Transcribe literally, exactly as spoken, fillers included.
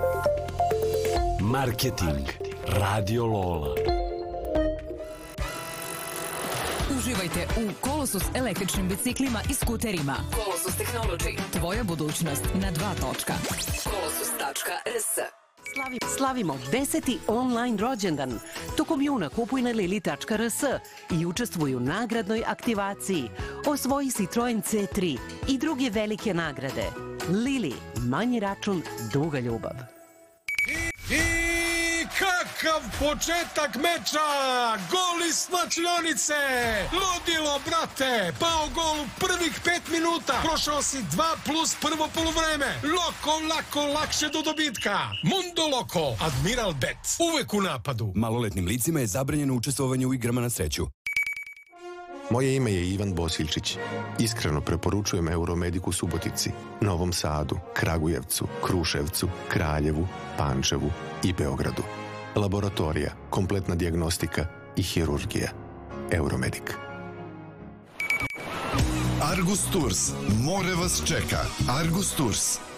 Marketing. Radio Lola. Uživajte u Colossus električnim biciklima i skuterima. Colossus Technology. Tvoja budućnost na dva točka. Colossus tačka er es. Slavi, slavimo deseti online rođendan. Tokom juna kupuj na lili tačka er es i učestvuj u nagradnoj aktivaciji. Osvoji Citroen C tri i druge velike nagrade. Lili, manji račun, duga ljubav. I kakav početak meča! Gol iz slačionice! Ludilo, brate! Pao gol u prvih pet minuta! Prošao si dva plus prvo poluvreme! Loko, lako, lakše do dobitka! Mundo Loko! Admiral Bet! Uvek u napadu! Maloletnim licima je zabranjeno učestvovanje u igrama na sreću. Moje ime je Ivan Bosiljčić. Iskreno preporučujem Euromedic u Subotici, Novom Sadu, Kragujevcu, Kruševcu, Kraljevu, Pančevu i Beogradu. Laboratorija, kompletna dijagnostika i hirurgija. Euromedic. Argus Tours. More vas čeka. Argus Tours.